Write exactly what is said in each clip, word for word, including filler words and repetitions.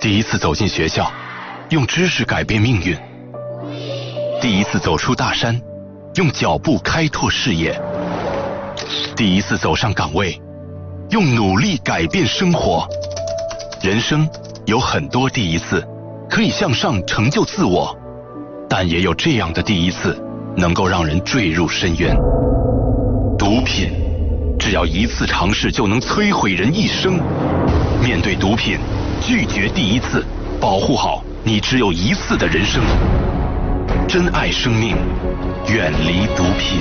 第一次走进学校，用知识改变命运；第一次走出大山，用脚步开拓视野；第一次走上岗位，用努力改变生活。人生有很多第一次，可以向上成就自我，但也有这样的第一次，能够让人坠入深渊。毒品，只要一次尝试就能摧毁人一生。面对毒品，拒绝第一次，保护好你只有一次的人生。珍爱生命，远离毒品。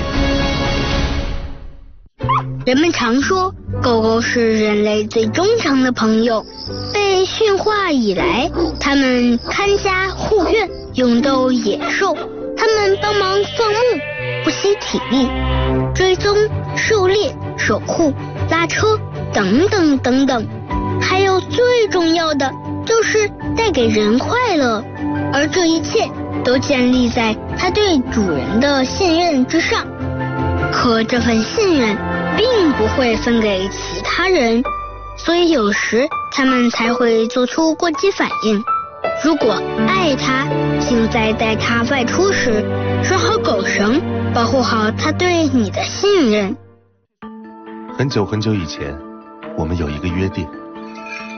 人们常说，狗狗是人类最忠诚的朋友。被驯化以来，它们看家护院，勇斗野兽。它们帮忙放牧，不惜体力，追踪、狩猎、守护、拉车等等等等。还有最重要的就是带给人快乐，而这一切都建立在它对主人的信任之上。可这份信任并不会分给其他人，所以有时他们才会做出过激反应。如果爱它，请在带它外出时拴好狗绳，保护好它对你的信任。 很久很久以前，我们有一个约定，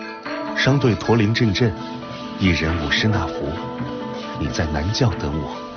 商队驼铃阵阵，一人舞狮那福，你在南教等我。